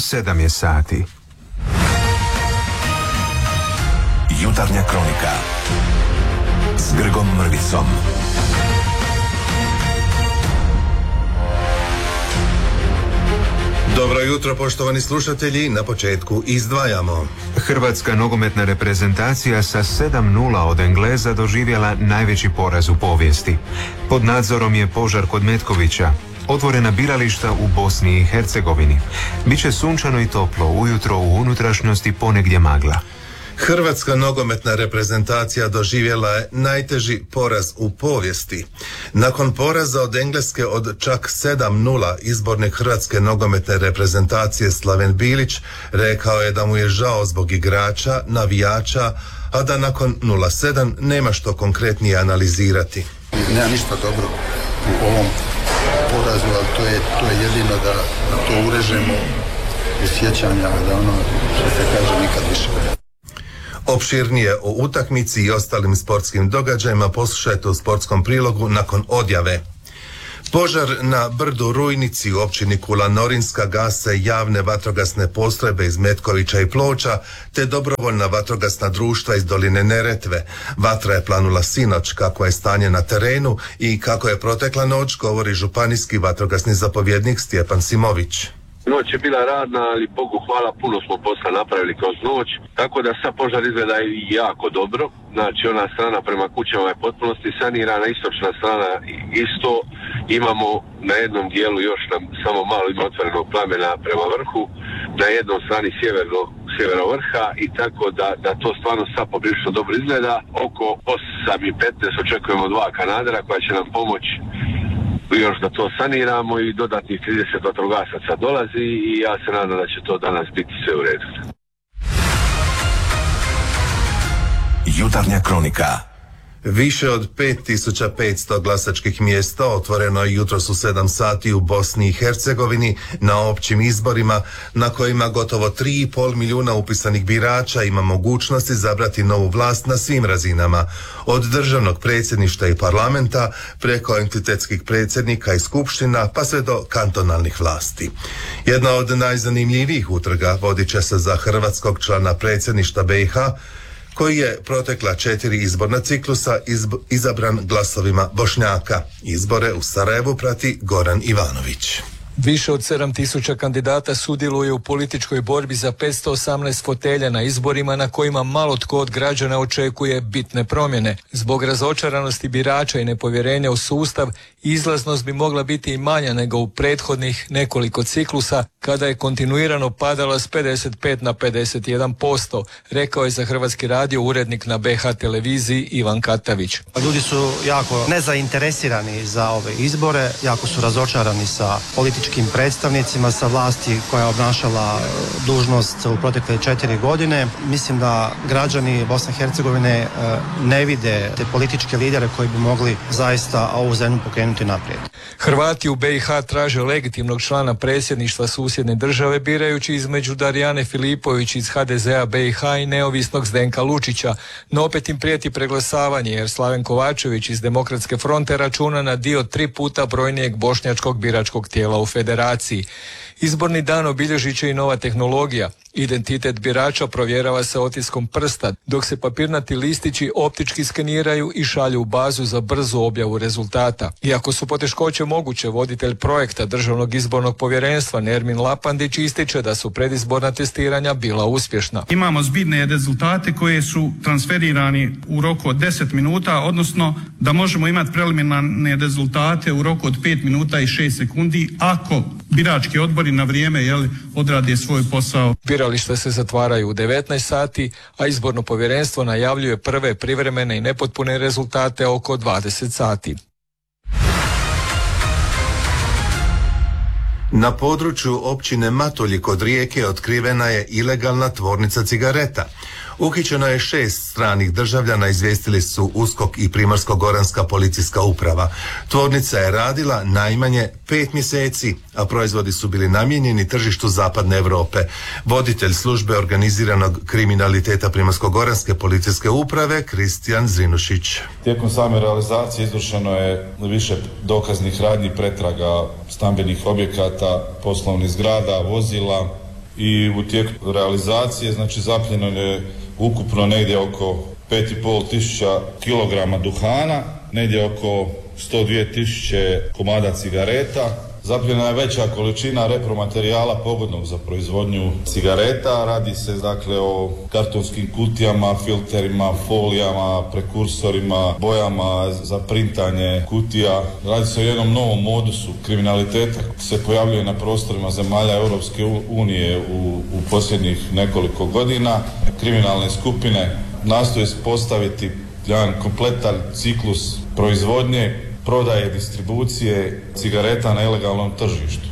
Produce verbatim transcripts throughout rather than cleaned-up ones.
sedam je sati. Jutarnja kronika s Grgom Mrvicom. Dobro jutro, poštovani slušatelji, na početku izdvajamo. Hrvatska nogometna reprezentacija sa sedam nula od Engleza doživjela najveći poraz u povijesti. Pod nadzorom je požar kod Metkovića. Otvorena birališta u Bosni i Hercegovini. Biće sunčano i toplo, ujutro u unutrašnjosti ponegdje magla. Hrvatska nogometna reprezentacija doživjela je najteži poraz u povijesti. Nakon poraza od Engleske od čak sedam nula, izbornik Hrvatske nogometne reprezentacije Slaven Bilić rekao je da mu je žao zbog igrača, navijača, a da nakon nula sedam nema što konkretnije analizirati. Nema ništa dobro u ovom porazu, ali to je, to je jedino da, da to urežemo u sjećanja, da ono što se kaže nikad više. Opširnije o utakmici i ostalim sportskim događajima poslušajte u sportskom prilogu nakon odjave. Požar na brdu Rujnici u općini Kula Norinska gase javne vatrogasne postrojbe iz Metkovića i Ploča te dobrovoljna vatrogasna društva iz doline Neretve. Vatra je planula sinoć. Kako je stanje na terenu i kako je protekla noć, govori županijski vatrogasni zapovjednik Stjepan Simović. Noć je bila radna, ali Bogu hvala, puno smo posla napravili kroz noć, tako da sad požar izgleda jako dobro. Znači ona strana prema kućama je potpunosti sanirana, istočna strana isto. Imamo na jednom dijelu još nam samo malo ima otvorenog plamena prema vrhu, na jednom strani sjeverno, sjevero vrha i tako da, da to stvarno sad poprilično dobro izgleda. Oko osam i petnaest očekujemo dva kanadera koja će nam pomoći još da to saniramo i dodatnih trideset vatrogasaca dolazi i ja se nadam da će to danas biti sve u redu. Jutarnja kronika. Više od pet tisuća petsto glasačkih mjesta otvoreno je jutros u sedam sati u Bosni i Hercegovini na općim izborima na kojima gotovo tri i pol milijuna upisanih birača ima mogućnost izabrati novu vlast na svim razinama, od državnog predsjedništva i parlamenta preko entitetskih predsjednika i skupština pa sve do kantonalnih vlasti. Jedna od najzanimljivijih utrga vodit će se za hrvatskog člana predsjedništva B i H koji je protekla četiri izborna ciklusa izb, izabran glasovima Bošnjaka. Izbore u Sarajevu prati Goran Ivanović. Više od sedam tisuća kandidata sudjeluje u političkoj borbi za petsto osamnaest fotelja na izborima na kojima malo tko od građana očekuje bitne promjene. Zbog razočaranosti birača i nepovjerenja u sustav, izlaznost bi mogla biti i manja nego u prethodnih nekoliko ciklusa, kada je kontinuirano padala s pedeset pet na pedeset jedan posto, rekao je za Hrvatski radio urednik na B H televiziji Ivan Katavić. Ljudi su jako nezainteresirani za ove izbore, jako su razočarani sa političkim predstavnicima, sa vlasti koja je obnašala dužnost u protekle četiri godine. Mislim da građani Bosne i Hercegovine ne vide te političke lidere koji bi mogli zaista ovu zemlju pokrenuti naprijed. Hrvati u B i H traže legitimnog člana predsjedništva susjedne države birajući između Darijane Filipović iz H D Z A B i H i neovisnog Zdenka Lučića, no opet im prijeti preglasavanje jer Slaven Kovačević iz Demokratske fronte računa na dio tri puta brojnijeg bošnjačkog biračkog tijela u federaciji. Izborni dan obilježit će i nova tehnologija. Identitet birača provjerava se otiskom prsta, dok se papirnati listići optički skeniraju i šalju u bazu za brzu objavu rezultata. Iako su poteškoće moguće, voditelj projekta Državnog izbornog povjerenstva Nermin Lapandić ističe da su predizborna testiranja bila uspješna. Imamo zbirne rezultate koje su transferirani u roku od deset minuta, odnosno da možemo imati preliminarne rezultate u roku od pet minuta i šest sekundi ako birački odbori na vrijeme jeli, odrade svoj posao. Birališta se zatvaraju u devetnaest sati, a izborno povjerenstvo najavljuje prve privremene i nepotpune rezultate oko dvadeset sati. Na području općine Matulji kod Rijeke otkrivena je ilegalna tvornica cigareta. Uhićeno je šest stranih državljana, izvijestili su USKOK i Primorsko-goranska policijska uprava. Tvornica je radila najmanje pet mjeseci, a proizvodi su bili namijenjeni tržištu zapadne Europe. Voditelj službe organiziranog kriminaliteta Primorsko-goranske policijske uprave Kristijan Zinušić. Tijekom same realizacije izvršeno je više dokaznih radnji, pretraga stambenih objekata, poslovnih zgrada, vozila, i u tijeku realizacije, znači zapljeno je ukupno negdje oko pet i pol tisuća kilograma duhana, negdje oko sto dvije tisuće komada cigareta. Zapljena je veća količina repromaterijala pogodnog za proizvodnju cigareta. Radi se dakle o kartonskim kutijama, filterima, folijama, prekursorima, bojama za printanje kutija. Radi se o jednom novom modusu kriminaliteta koji se pojavljuje na prostorima zemalja Europske unije u, u posljednjih nekoliko godina. Kriminalne skupine nastoje postaviti jedan kompletan ciklus proizvodnje, prodaje, distribucije cigareta na ilegalnom tržištu.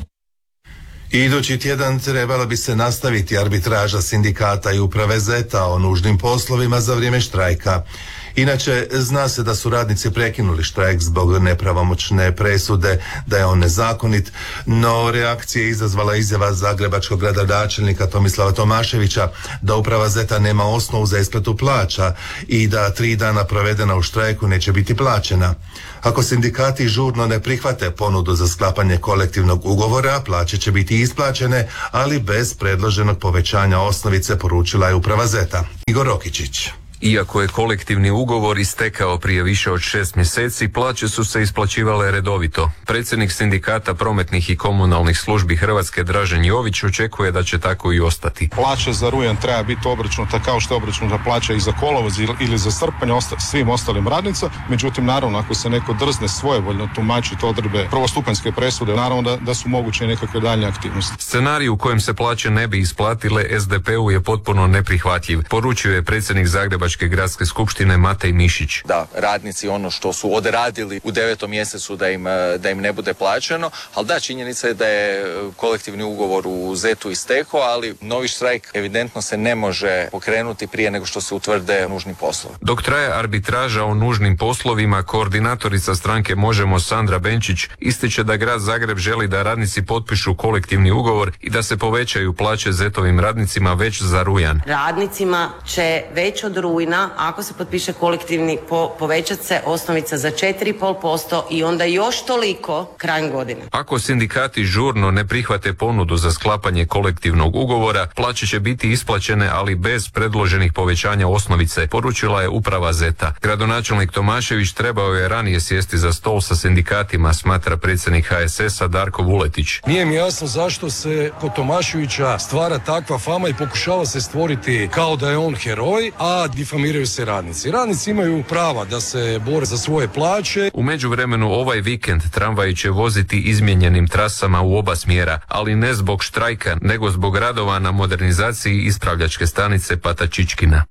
Idući tjedan trebala bi se nastaviti arbitraža sindikata i uprave zeta o nužnim poslovima za vrijeme štrajka. Inače, zna se da su radnici prekinuli štrajk zbog nepravomoćne presude, da je on nezakonit, no reakcije je izazvala izjava zagrebačkog gradonačelnika Tomislava Tomaševića da uprava zeta nema osnovu za isplatu plaća i da tri dana provedena u štrajku neće biti plaćena. Ako sindikati žurno ne prihvate ponudu za sklapanje kolektivnog ugovora, plaće će biti isplaćene, ali bez predloženog povećanja osnovice, poručila je uprava zeta. Igor Rokičić. Iako je kolektivni ugovor istekao prije više od šest mjeseci, plaće su se isplaćivale redovito. Predsjednik sindikata prometnih i komunalnih službi Hrvatske Dražen Jović očekuje da će tako i ostati. Plaća za rujan treba biti obračunuta kao što je obračunuta plaća i za kolovoz ili za srpanj osta, svim ostalim radnicama. Međutim, naravno, ako se neko drzne svojevoljno tumačiti odredbe prvostupanjske presude, naravno da, da su moguće nekakve daljnje aktivnosti. Scenarij u kojem se plaće ne bi isplatile S D P-u je potpuno neprihvatljiv, poručio je predsjednik Zagrebačke gradske skupštine Matej Mišić. Da radnici ono što su odradili u devetom mjesecu da im, da im ne bude plaćeno, ali da, činjenica je da je kolektivni ugovor u zetu istekao, ali novi štrajk evidentno se ne može pokrenuti prije nego što se utvrde nužni poslovi. Dok traje arbitraža o nužnim poslovima, koordinatorica stranke Možemo Sandra Benčić ističe da grad Zagreb želi da radnici potpišu kolektivni ugovor i da se povećaju plaće zetovim radnicima već za rujan. Radnicima će već od rujna, ako se potpiše kolektivni, po, povećat se osnovica za četiri i pol posto i onda još toliko krajem godine. Ako sindikati žurno ne prihvate ponudu za sklapanje kolektivnog ugovora, plaće će biti isplaćene, ali bez predloženih povećanja osnovice, poručila je uprava zeta. Gradonačelnik Tomašević trebao je ranije sjesti za stol sa sindikatima, smatra predsjednik H S S-a Darko Vuletić. Nije mi jasno zašto se kod Tomaševića stvara takva fama i pokušava se stvoriti kao da je on heroj, a difamiraju se radnici. Radnici imaju prava da se bore za svoje plaće. U međuvremenu ovaj vikend tramvaji će voziti izmijenjenim trasama u oba smjera, ali ne zbog štrajka, nego zbog radova na modernizaciji ispravljačke stanice Patačičkina.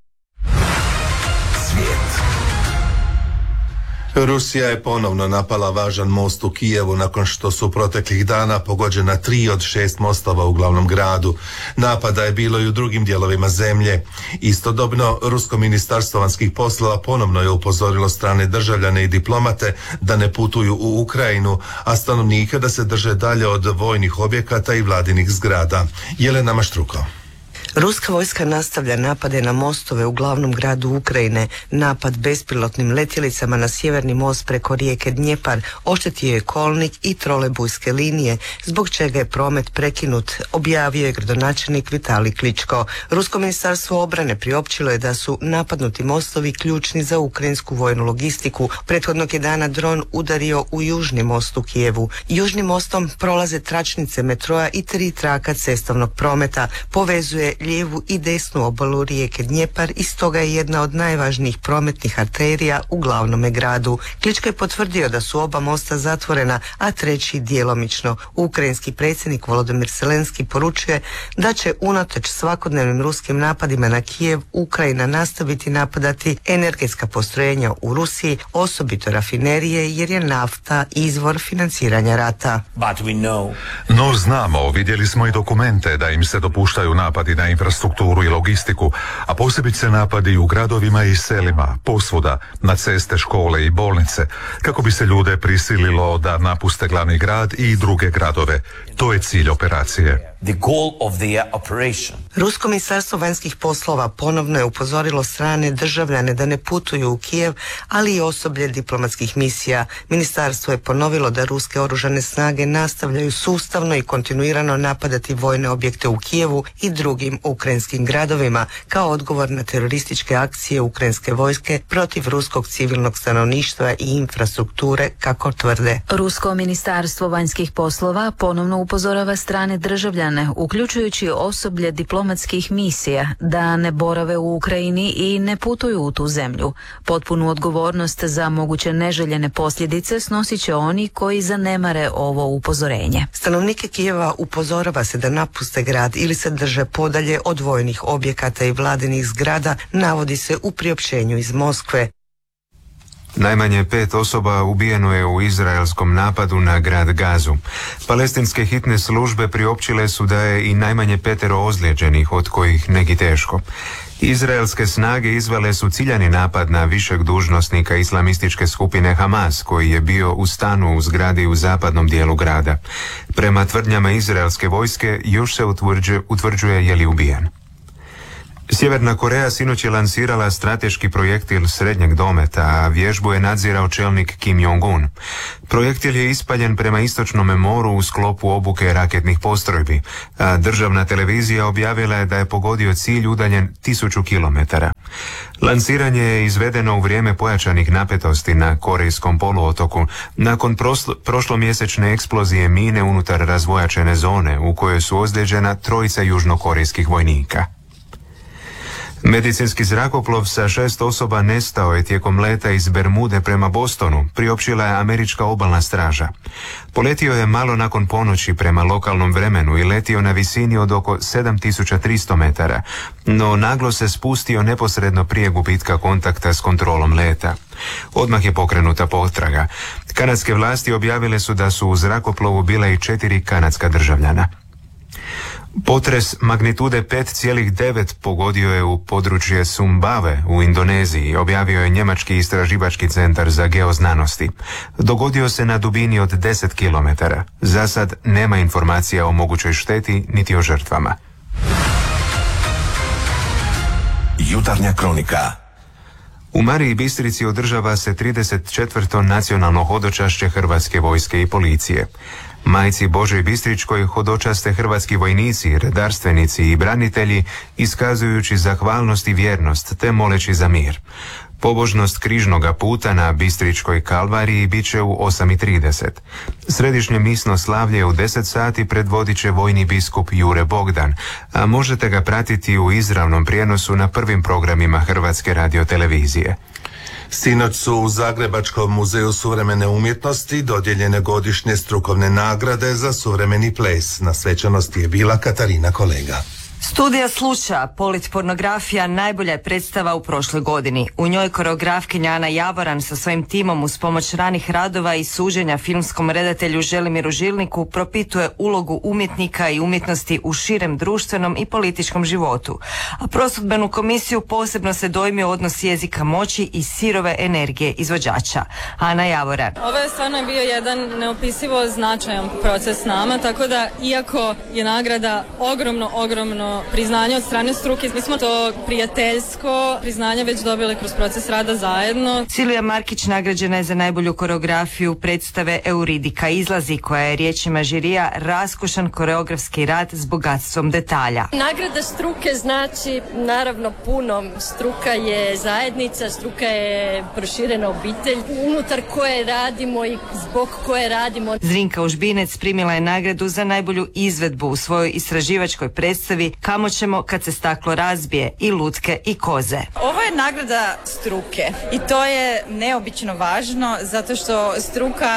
Rusija je ponovno napala važan most u Kijevu nakon što su proteklih dana pogođena tri od šest mostova u glavnom gradu. Napada je bilo i u drugim dijelovima zemlje. Istodobno, Rusko ministarstvo vanjskih poslova ponovno je upozorilo strane državljane i diplomate da ne putuju u Ukrajinu, a stanovnike da se drže dalje od vojnih objekata i vladinih zgrada. Jelena Maštruko. Ruska vojska nastavlja napade na mostove u glavnom gradu Ukrajine. Napad bespilotnim letjelicama na sjeverni most preko rijeke Dnjepar oštetio je kolnik i trolejbujske linije, zbog čega je promet prekinut, objavio je gradonačelnik Vitalij Kličko. Rusko ministarstvo obrane priopćilo je da su napadnuti mostovi ključni za ukrajinsku vojnu logistiku. Prethodnog je dana dron udario u južni most u Kijevu. Južnim mostom prolaze tračnice metroa i tri traka cestovnog prometa. Povezuje lijevu i desnu obalu rijeke Dnjepar i stoga je jedna od najvažnijih prometnih arterija u glavnome gradu. Kličko je potvrdio da su oba mosta zatvorena, a treći djelomično. Ukrajinski predsjednik Volodymyr Zelenski poručuje da će unatoč svakodnevnim ruskim napadima na Kijev Ukrajina nastaviti napadati energetska postrojenja u Rusiji, osobito rafinerije, jer je nafta izvor financiranja rata. No znamo, vidjeli smo i dokumente da im se dopuštaju napadi na infrastrukturu i logistiku, a posebice napadi u gradovima i selima, posvuda, na ceste, škole i bolnice, kako bi se ljude prisililo da napuste glavni grad i druge gradove. To je cilj operacije. The goal of the operation. Rusko ministarstvo vanjskih poslova ponovno je upozorilo strane državljane da ne putuju u Kijev, ali i osoblje diplomatskih misija. Ministarstvo je ponovilo da ruske oružane snage nastavljaju sustavno i kontinuirano napadati vojne objekte u Kijevu i drugim ukrajinskim gradovima kao odgovor na terorističke akcije ukrajinske vojske protiv ruskog civilnog stanovništva i infrastrukture, kako tvrde. Rusko ministarstvo vanjskih poslova ponovno upozorava strane državljane, uključujući osoblje diplomatskih misija, da ne borave u Ukrajini i ne putuju u tu zemlju. Potpunu odgovornost za moguće neželjene posljedice snosit će oni koji zanemare ovo upozorenje. Stanovnike Kijeva upozorava se da napuste grad ili se drže podalje od vojnih objekata i vladinih zgrada, navodi se u priopćenju iz Moskve. Najmanje pet osoba ubijeno je u izraelskom napadu na grad Gazu. Palestinske hitne službe priopćile su da je i najmanje petero ozlijeđenih, od kojih neki teško. Izraelske snage izvele su ciljani napad na višeg dužnosnika islamističke skupine Hamas, koji je bio u stanu u zgradi u zapadnom dijelu grada. Prema tvrdnjama izraelske vojske još se utvrđuje, utvrđuje je li ubijen. Sjeverna Koreja sinoć je lansirala strateški projektil srednjeg dometa, a vježbu je nadzirao čelnik Kim Jong-un. Projektil je ispaljen prema istočnom moru u sklopu obuke raketnih postrojbi, a državna televizija objavila je da je pogodio cilj udaljen tisuću kilometara. Lansiranje je izvedeno u vrijeme pojačanih napetosti na Korejskom poluotoku, nakon proslo, prošlomjesečne eksplozije mine unutar razvojačene zone u kojoj su ozlijeđena trojica južnokorejskih vojnika. Medicinski zrakoplov sa šest osoba nestao je tijekom leta iz Bermude prema Bostonu, priopćila je američka obalna straža. Poletio je malo nakon ponoći prema lokalnom vremenu i letio na visini od oko sedam tisuća tristo metara, no naglo se spustio neposredno prije gubitka kontakta s kontrolom leta. Odmah je pokrenuta potraga. Kanadske vlasti objavile su da su u zrakoplovu bila i četiri kanadska državljana. Potres magnitude pet zarez devet pogodio je u područje Sumbave u Indoneziji, objavio je njemački istraživački centar za geoznanosti. Dogodio se na dubini od deset kilometara. Za sad nema informacija o mogućoj šteti niti o žrtvama. Jutarnja kronika. U Mariji Bistrici održava se trideset četvrto nacionalno hodočašće Hrvatske vojske i policije. Majci Božoj Bistričkoj hodočaste hrvatski vojnici, redarstvenici i branitelji, iskazujući zahvalnost i vjernost te moleći za mir. Pobožnost križnoga puta na Bistričkoj kalvariji bit će u osam i trideset. Središnje misno slavlje u deset sati predvodit će vojni biskup Jure Bogdan, a možete ga pratiti u izravnom prijenosu na prvim programima Hrvatske radiotelevizije. Sinoć su u Zagrebačkom muzeju suvremene umjetnosti dodijeljene godišnje strukovne nagrade za suvremeni ples. Na svečanosti je bila Katarina Kolega. Studija Sluča, politpornografija, najbolja je predstava u prošloj godini. U njoj koreografkinja Ana Javoran sa svojim timom uz pomoć ranih radova i suđenja filmskom redatelju Želimiru Žilniku propituje ulogu umjetnika i umjetnosti u širem društvenom i političkom životu. A prosudbenu komisiju posebno se dojmio odnos jezika moći i sirove energije izvođača. Ana Javoran. Ovo je stvarno bio jedan neopisivo značajan proces nama, tako da iako je nagrada ogromno, ogromno priznanje od strane struke, mi smo to prijateljsko priznanje već dobili kroz proces rada zajedno. Silvija Markić nagrađena je za najbolju koreografiju predstave Euridika izlazi, koja je riječima žirija raskošan koreografski rad s bogatstvom detalja. Nagrada struke znači naravno puno. Struka je zajednica, struka je proširena obitelj unutar koje radimo i zbog koje radimo. Zrinka Užbinec primila je nagradu za najbolju izvedbu u svojoj istraživačkoj predstavi Kamo ćemo kad se staklo razbije i lutke i koze. Ovo je nagrada struke i to je neobično važno zato što struka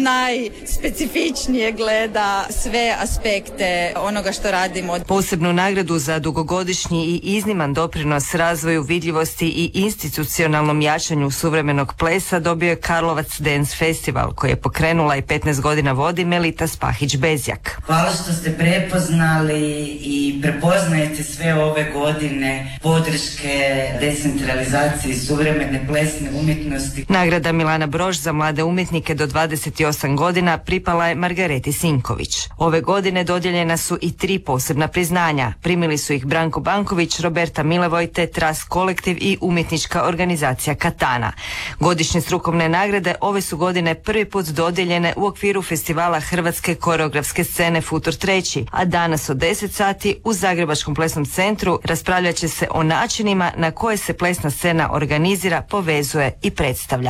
najspecifičnije gleda sve aspekte onoga što radimo. Posebnu nagradu za dugogodišnji i izniman doprinos razvoju vidljivosti i institucionalnom jačanju suvremenog plesa dobio je Karlovac Dance Festival, koji je pokrenula i petnaest godina vodi Melita Spahić-Bezjak. Hvala što ste prepoznali i prepoznali prepoznajete sve ove godine podrške decentralizaciji suvremene plesne umjetnosti. Nagrada Milana Brož za mlade umjetnike do dvadeset osam godina pripala je Margareti Sinković. Ove godine dodijeljena su i tri posebna priznanja. Primili su ih Branko Banković, Roberta Milevojte, Tras kolektiv i umjetnička organizacija Katana. Godišnje strukovne nagrade ove su godine prvi put dodijeljene u okviru festivala Hrvatske koreografske scene Futur treći, a danas od deset sati u Zagrebačkom plesnom centru raspravljat će se o načinima na koje se plesna scena organizira, povezuje i predstavlja.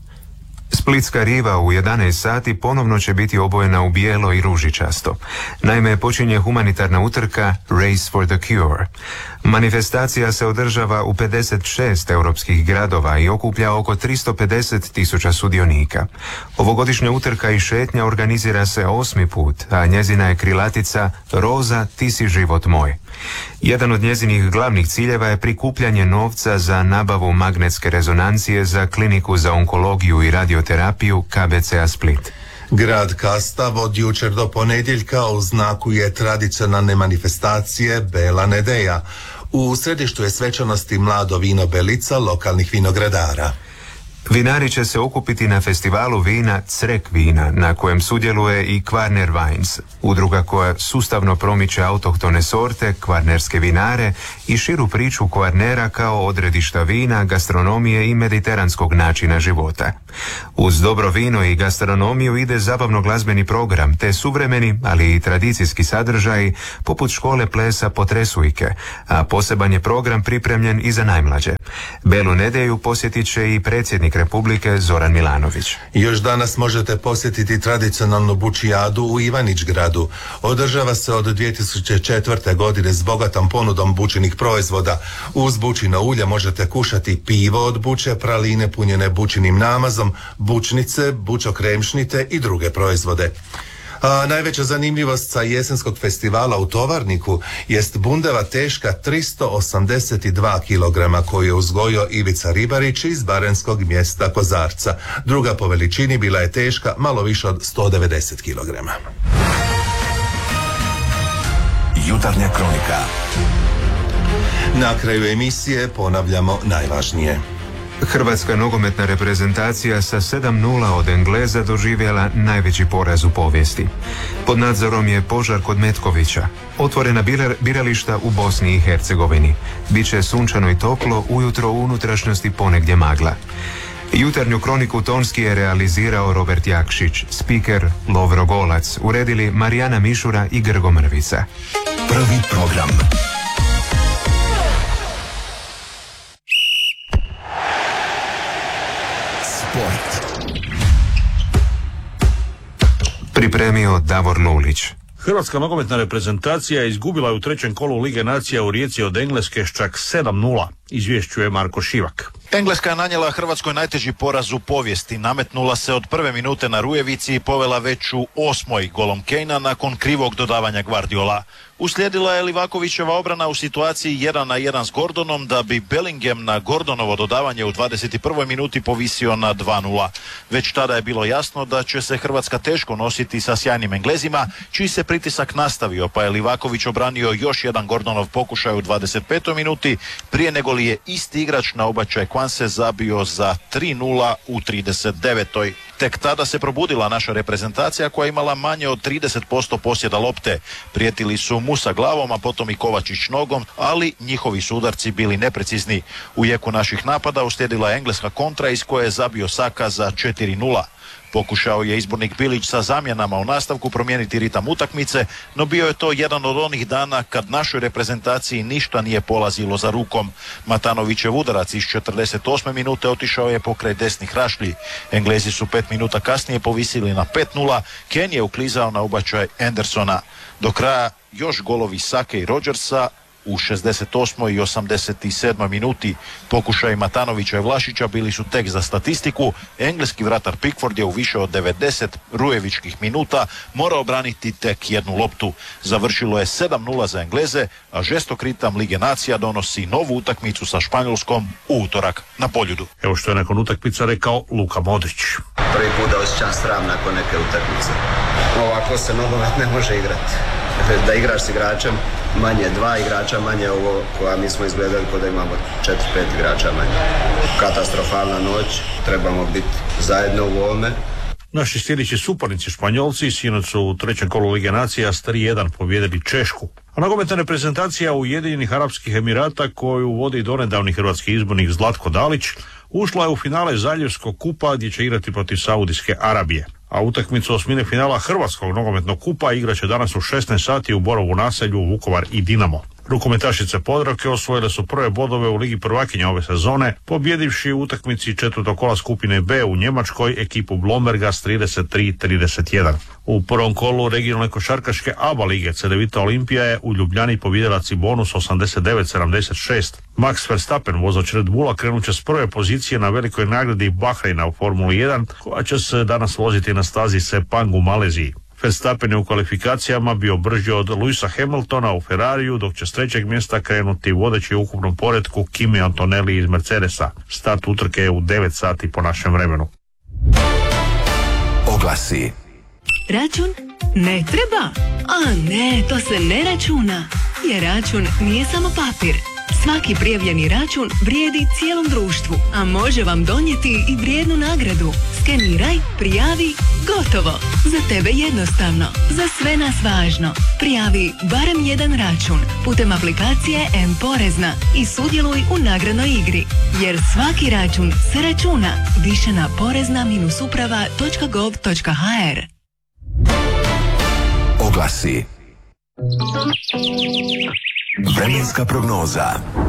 Splitska riva u jedanaest sati ponovno će biti obojena u bijelo i ružičasto. Naime, počinje humanitarna utrka Race for the Cure. Manifestacija se održava u pedeset šest europskih gradova i okuplja oko tristo pedeset tisuća sudionika. Ovogodišnja utrka i šetnja organizira se osmi put, a njezina je krilatica Roza, ti si život moj. Jedan od njezinih glavnih ciljeva je prikupljanje novca za nabavu magnetske rezonancije za kliniku za onkologiju i radioterapiju K B C-a Split. Grad Kastav od jučer do ponedjeljka u znaku je tradicionalne manifestacije Bela Nedeja. U središtu je svečanosti mlado vino Belica lokalnih vinogradara. Vinari će se okupiti na festivalu vina Crek vina, na kojem sudjeluje i Kvarner Wines, udruga koja sustavno promiče autohtone sorte, kvarnerske vinare i širu priču Kvarnera kao odredišta vina, gastronomije i mediteranskog načina života. Uz dobro vino i gastronomiju ide zabavno glazbeni program, te suvremeni, ali i tradicijski sadržaji, poput škole plesa Potresujke, a poseban je program pripremljen i za najmlađe. Belu Nedelju posjetit će i predsjednik Republike Zoran Milanović. Još danas možete posjetiti tradicionalnu bučijadu u Ivanić-gradu. Održava se od dvije tisuće četvrte. godine s bogatom ponudom bučinih proizvoda. Uz bučino ulje možete kušati pivo od buče, praline punjene bučinim namazom, bučnice, bučokremšnite i druge proizvode. A najveća zanimljivost sa jesenskog festivala u Tovarniku jest bundeva teška tristo osamdeset dva kilograma koju je uzgojio Ivica Ribarić iz baranjskog mjesta Kozarca. Druga po veličini bila je teška malo više od sto devedeset kilograma. Jutarnja kronika. Na kraju emisije ponavljamo najvažnije. Hrvatska nogometna reprezentacija sa sedam nula od Engleza doživjela najveći poraz u povijesti. Pod nadzorom je požar kod Metkovića. Otvorena birališta u Bosni i Hercegovini. Biće sunčano i toplo, ujutro u unutrašnjosti ponegdje magla. Jutarnju kroniku tonski je realizirao Robert Jakšić, spiker Lovro Golac, uredili Marijana Mišura i Grgo Mrvica. Prvi program. Pripremio Davor Lulić. Hrvatska nogometna reprezentacija izgubila je u trećem kolu Lige nacija u Rijeci od Engleske s čak sedam nula, izvješćuje Marko Šivak. Engleska je nanijela Hrvatskoj najteži poraz u povijesti. Nametnula se od prve minute na Rujevici i povela već u osmoj golom Kejna nakon krivog dodavanja Guardiola. Uslijedila je Livakovićeva obrana u situaciji jedan na jedan s Gordonom da bi Bellingham na Gordonovo dodavanje u dvadeset prvoj minuti povisio na dva nula. Već tada je bilo jasno da će se Hrvatska teško nositi sa sjajnim Englezima, čiji se pritisak nastavio, pa je Livaković obranio još jedan Gordonov pokušaj u dvadeset petoj minuti, prije nego li je isti igrač na obačaj Kwanse zabio za tri nula u trideset devetoj. Tek tada se probudila naša reprezentacija koja je imala manje od trideset posto posjeda lopte. Prijetili su Musa glavom, a potom i Kovačić nogom, ali njihovi su udarci bili neprecizni. U jeku naših napada uslijedila je engleska kontra iz koje je zabio Saka za četiri nula. Pokušao je izbornik Bilić sa zamjenama u nastavku promijeniti ritam utakmice, no bio je to jedan od onih dana kad našoj reprezentaciji ništa nije polazilo za rukom. Matanovićev udarac iz četrdeset osme minute otišao je pokraj desnih rašlji. Englezi su pet minuta kasnije povisili na pet nula, Ken je uklizao na ubačaj Andersona. Do kraja još golovi Sake i Rodgersa u šezdeset osmoj i osamdeset sedmoj minuti. Pokušaj Matanovića i Vlašića bili su tek za statistiku. Engleski vratar Pickford je u više od devedeset rujevičkih minuta morao braniti tek jednu loptu. Završilo je sedam nula za Engleze, a žestok ritam Lige nacija donosi novu utakmicu sa Španjolskom u utorak na Poljudu. Evo što je nakon utakmica rekao Luka Modrić. Prvi put da osjećam sram nakon neke utakmice. Ovako se nogomet ne može igrati. Da igraš s igračem manje, dva igrača manje, ovo koja mi smo izgledali kod da imamo četiri pet igrača manje. Katastrofalna noć, trebamo biti zajedno u ovome. Naši sljedeći suparnici Španjolci sinoć su u trećem kolu Lige nacija s tri jedan pobijedili Češku. A nogometna reprezentacija Ujedinjenih Arapskih Emirata, koju vodi donedavni hrvatski izbornik Zlatko Dalić, ušla je u finale Zaljevskog kupa gdje će igrati protiv Saudijske Arabije. A utakmicu osmine finala Hrvatskog nogometnog kupa igraće danas u šesnaest sati u Borovu naselju Vukovar i Dinamo. Rukometašice Podravke osvojile su prve bodove u Ligi prvakinja ove sezone, pobjedivši u utakmici četvrtog kola skupine B u Njemačkoj ekipu Blomberga s trideset tri trideset jedan. U prvom kolu regionalne košarkaške A B A lige Cedevita Olimpija je u Ljubljani pobijedila Cibonu s osamdeset devet sedamdeset šest. Max Verstappen, vozač Red Bulla, krenut će s prve pozicije na velikoj nagradi Bahreina u Formuli jedan, koja će se danas voziti na stazi Sepang u Maleziji. Verstappen je u kvalifikacijama bio brži od Lewisa Hamiltona u Ferrariju, dok će s trećeg mjesta krenuti vodeći u ukupnom poretku Kimi Antonelli iz Mercedesa. Start utrke je u devet sati po našem vremenu. Oglasi. Račun? Ne treba? A ne, to se ne računa. Jer račun nije samo papir. Svaki prijavljeni račun vrijedi cijelom društvu, a može vam donijeti i vrijednu nagradu. Skeniraj, prijavi, gotovo. Za tebe jednostavno, za sve nas važno. Prijavi barem jedan račun putem aplikacije M-Porezna i sudjeluj u nagradnoj igri. Jer svaki račun se računa. Više na porezna uprava točka gov točka ha er. Oglasi. Vremenska prognoza.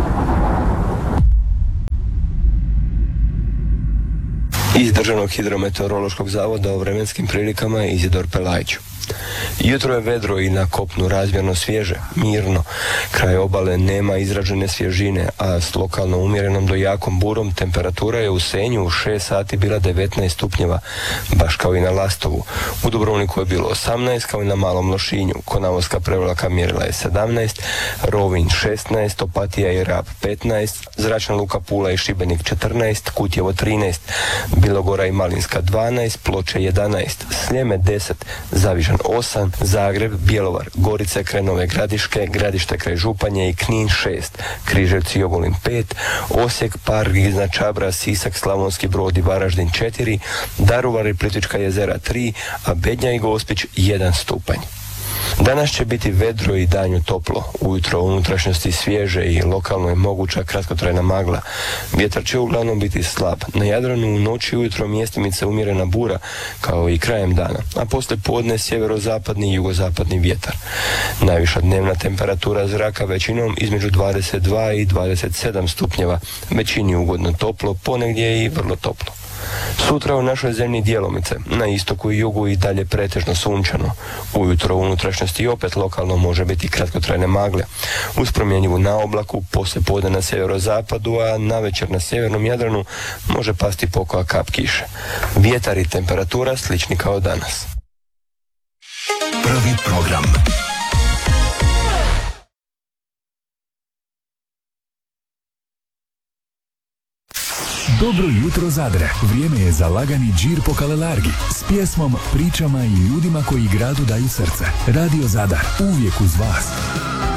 Iz Državnog hidrometeorološkog zavoda o vremenskim prilikama Izidor Pelajić. Jutro je vedro i na kopnu razmjerno svježe, mirno. Kraj obale nema izražene svježine, a s lokalno umjerenom do jakom burom temperatura je u Senju u šest sati bila devetnaest stupnjeva, baš kao i na Lastovu. U Dubrovniku je bilo osamnaest, kao i na Malom Lošinju. Konavoska Prevlaka mjerila je sedamnaest, Rovinj šesnaest, Opatija i Rab petnaest, Zračna luka Pula i Šibenik četrnaest, Kutjevo trinaest, Bilogora i Malinska dvanaest, Ploče jedanaest, Sljeme deset, Zavižan osam, Zagreb, Bjelovar, Gorice kraj Nove Gradiške, Gradište kraj Županje i Knin šest, Križevci i Ogulin pet, Osijek, Park iznad Čabra, Sisak, Slavonski Brod i Varaždin četiri, Daruvar i Plitvička jezera tri, a Bednja i Gospić jedan stupanj. Danas će biti vedro i danju toplo, ujutro u unutrašnjosti svježe i lokalno je moguća kratkotrajna magla. Vjetar će uglavnom biti slab. Na Jadranu u noći ujutro mjestimice umjerena bura, kao i krajem dana, a poslije podne sjeverozapadni i jugozapadni vjetar. Najviša dnevna temperatura zraka većinom između dvadeset dva i dvadeset sedam stupnjeva, većini ugodno toplo, ponegdje i vrlo toplo. Sutra u našoj zemlji djelomice, na istoku i jugu i dalje pretežno sunčano. Ujutro u unutrašnjosti opet lokalno može biti kratkotrajne magle. Uz promjenjivu na oblaku, poslije podne na sjeverozapadu, a navečer na sjevernom Jadranu može pasti pokoja kap kiše. Vjetar i temperatura slični kao danas. Prvi program. Dobro jutro Zadre, vrijeme je za lagani džir po Kalelargi s pjesmom, pričama i ljudima koji gradu daju srce. Radio Zadar, uvijek uz vas.